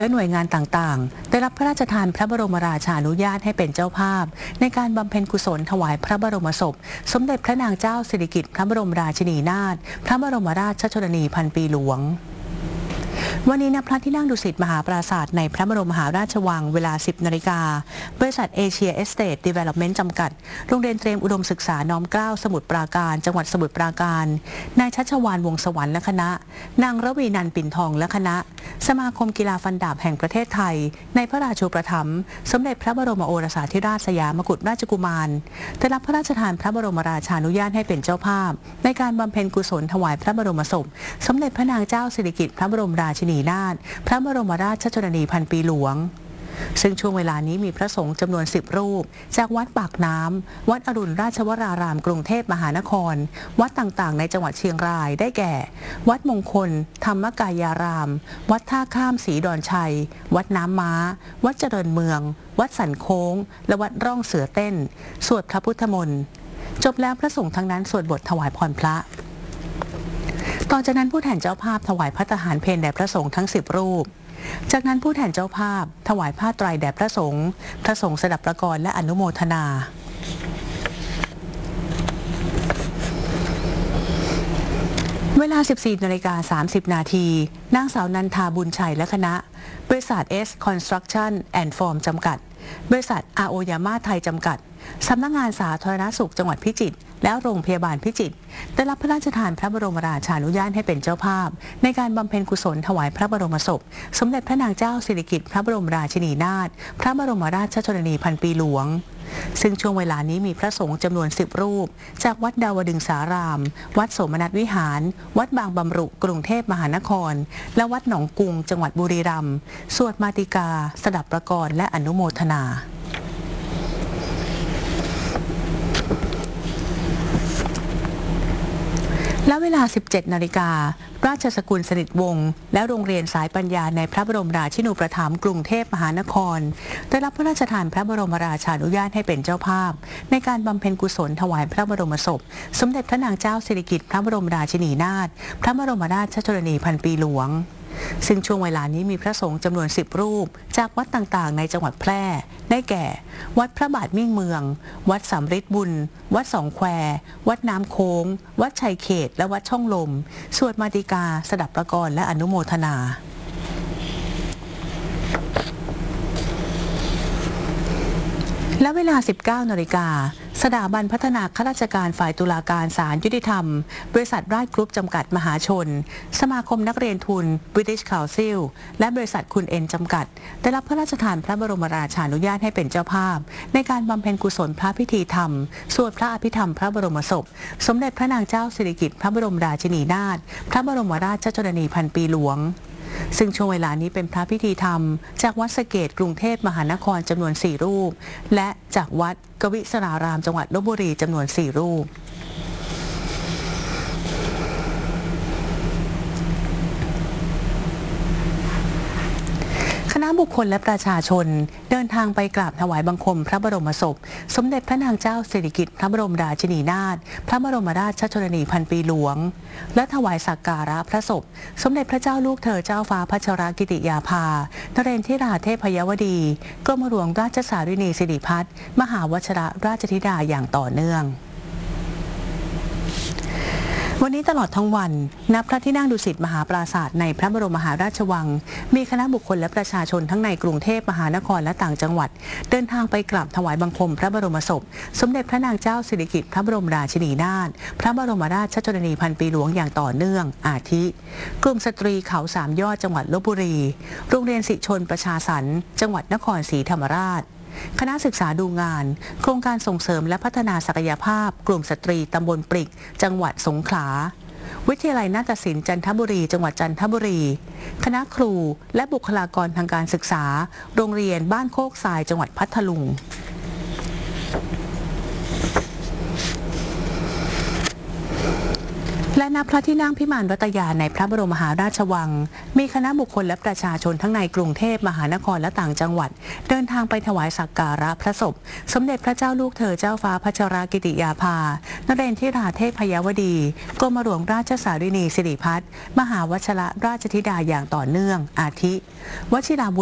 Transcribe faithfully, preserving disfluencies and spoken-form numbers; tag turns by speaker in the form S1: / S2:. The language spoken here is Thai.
S1: และหน่วยงานต่างๆได้รับพระราชทานพระบรมราชานุญาตให้เป็นเจ้าภาพในการบำเพ็ญกุศลถวายพระบรมศพสมเด็จพระนางเจ้าสิริกิติ์พระบรมราชินีนาถพระบรมราชชนนีพันปีหลวงวันนี้ณพระที่นั่งดุสิตมหาปราสาทในพระบรมมหาราชวังเวลา สิบนาฬิกาบริษัทเอเชียเอสเตทดีเวล็อปเมนต์จำกัดโรงเรียนเตรียมอุดมศึกษาน้อมเกล้าสมุทรปราการจังหวัดสมุทรปราการนายชัชวาลวงศ์สวรรค์และคณะนางระวีนันท์ปิ่นทองและคณะสมาคมกีฬาฟันดาบแห่งประเทศไทยในพระราชูปถัมภ์สมเด็จพระบรมโอรสาธิราชสยามกุฎราชกุมารได้รับพระราชทานพระบรมราชานุญาตให้เป็นเจ้าภาพในการบำเพ็ญกุศลถวายพระบรมศพสมเด็จพระนางเจ้าสิริกิติ์พระบรมราชินีนาถพระบรมราชชนนีพันปีหลวงซึ่งช่วงเวลานี้มีพระสงฆ์จำนวนสิบรูปจากวัดปากน้ำวัดอรุณราชวรารามกรุงเทพมหานครวัดต่างๆในจังหวัดเชียงรายได้แก่วัดมงคลธรรมกายารามวัดท่าข้ามศรีดอนชัยวัดน้ำม้าวัดเจริญเมืองวัดสันโค้งและวัดร่องเสือเต้นสวดพระพุทธมนต์จบแล้วพระสงฆ์ทั้งนั้นสวดบทถวายพรพระต่อจากนั้นผู้แทนเจ้าภาพถวายภัตตาหารเพลแด่พระสงฆ์ทั้งสิบรูปจากนั้นผู้แทนเจ้าภาพถวายผ้าไตรแด่พระสงฆ์พระสงฆ์สดับประกรณ์และอนุโมทนาเวลา สิบสี่นาฬิกาสามสิบนาทีนางสาวนันทาบุญชัยและคณะบริษัท S Construction and Form จำกัดบริษัทอาโอยาม่าไทยจำกัดสำนักงานสาธารณสุขจังหวัดพิจิตรและโรงพยาบาลพิจิตรได้รับพระราชทานพระบรมราชานุญาตให้เป็นเจ้าภาพในการบำเพ็ญกุศลถวายพระบรมศพสมเด็จพระนางเจ้าสิริกิติ์พระบรมราชินีนาถพระบรมราชชนนีพันปีหลวงซึ่งช่วงเวลานี้มีพระสงฆ์จำนวนสิบรูปจากวัดดาวดึงสารามวัดโสมนัสวิหารวัดบางบำรุกรุงเทพมหานครและวัดหนองกุงจังหวัดบุรีรัมย์สวดมาติกาสดับประกรณ์และอนุโมทนาและเวลา สิบเจ็ดนาฬิการาชสกุลสนิทวงศ์และโรงเรียนสายปัญญาในพระบรมราชินูปถัมภ์กรุงเทพมหานครได้รับพระราชทานพระบรมราชานุญาตให้เป็นเจ้าภาพในการบำเพ็ญกุศลถวายพระบรมศพสมเด็จพระนางเจ้าสิริกิติ์พระบรมราชินีนาถพระบรมราชชนนีพันปีหลวงซึ่งช่วงเวลานี้มีพระสงฆ์จำนวนสิบรูปจากวัดต่างๆในจังหวัดแพร่ได้แก่วัดพระบาทมิ่งเมืองวัดสำริดบุญวัดสองแคววัดน้ำโค้งวัดชัยเขตและวัดช่องลมสวดมาติกาสดับประกรณ์และอนุโมทนาและเวลา สิบเก้านาฬิกาสถาบันพัฒนาข้าราชการฝ่ายตุลาการศาลยุติธรรมบริษัทราชกรุ๊ปจำกัดมหาชนสมาคมนักเรียนทุน British Council และบริษัทคุณเอ็นจำกัดได้รับพระราชทานพระบรมราชานุญาตให้เป็นเจ้าภาพในการบำเพ็ญกุศลพระพิธีธรรมสวดพระอภิธรรมพระบรมศพสมเด็จพระนางเจ้าสิริกิติ์พระบรมราชินีนาถพระบรมราชชนนีพันปีหลวงซึ่งช่วงเวลานี้เป็นพระพิธีธรรมจากวัดสะเกษกรุงเทพมหานครจำนวนสี่รูปและจากวัดกวิศรารามจังหวัดลพบุรีจำนวนสี่รูปคณะบุคคลและประชาชนเดินทางไปกราบถวายบังคมพระบรมศพสมเด็จพระนางเจ้าสิริกิติ์พระบรมราชินีนาถพระบรมราชชนนีพันปีหลวงและถวายสักการะพระศพสมเด็จพระเจ้าลูกเธอเจ้าฟ้าพัชรกิติยาภานเรนทิราเทพยวดีกรมหลวงราชสารินีสิริพัฒน์มหาวชรราชธิดาอย่างต่อเนื่องวันนี้ตลอดทั้งวันณพระที่นั่งดุสิตมหาปราสาทในพระบรมมหาราชวังมีคณะบุคคลและประชาชนทั้งในกรุงเทพมหานครและต่างจังหวัดเดินทางไปกราบถวายบังคมพระบรมศพสมเด็จพระนางเจ้าสิริกิติ์พระบรมราชินีนาถพระบรมราชชนนีพันปีหลวงอย่างต่อเนื่องอาทิกลุ่มสตรีเขาสามยอดจังหวัดลพบุรีโรงเรียนศิชนประชาสรรค์จังหวัดนครศรีธรรมราชคณะศึกษาดูงานโครงการส่งเสริมและพัฒนาศักยภาพกลุ่มสตรีตำบลปริกจังหวัดสงขลาวิทยาลัยนาฏศิลป์จันทบุรีจังหวัดจันทบุรีคณะครูและบุคลากรทางการศึกษาโรงเรียนบ้านโคกทรายจังหวัดพัทลุงแและณพระที่นั่งพิมานรัตยาในพระบรมมหาราชวังมีคณะบุคคลและประชาชนทั้งในกรุงเทพมหานครและต่างจังหวัดเดินทางไปถวายสักการะพระศพสมเด็จพระเจ้าลูกเธอเจ้าฟ้าพัชรกิติยาภานเรนทิราเทพยวดีกรมหลวงราชสารินีสิริพัฒน์มหาวชรราชธิดาอย่างต่อเนื่องอาทิวชิราวุธ